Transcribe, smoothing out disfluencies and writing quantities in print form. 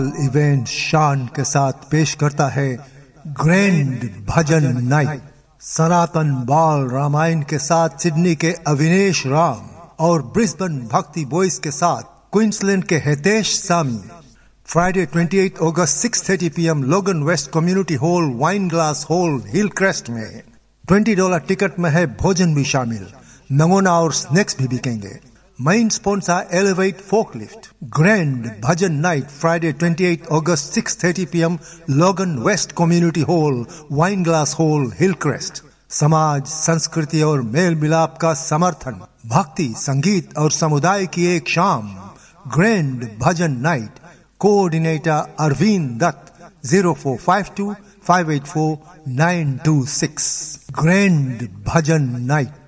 Event शान के साथ पेश करता है ग्रैंड भजन नाइट। सनातन बाल रामायण के साथ सिडनी के अविनेश राम और ब्रिस्बेन भक्ति बॉयज के साथ क्वींसलैंड के हितेश सामी। फ्राइडे 28 अगस्त 6:30 PM लोगन waste community hall, wine glass hall, Hillcrest में। $20 टिकट में है भोजन भी शामिल, नमूना और स्नैक्स भी बिकेंगे। Main sponsor elevate forklift. Grand भजन नाइट फ्राइडे 28 अगस्त 6:30 PM लोगन waste community hall, wine glass hall, Hillcrest. समाज, संस्कृति और मेल मिलाप का समर्थन, भक्ति, संगीत और समुदाय की एक शाम। ग्रैंड भजन night. Coordinator Arvind Dutt, 0452 584 926। Grand भजन नाइट।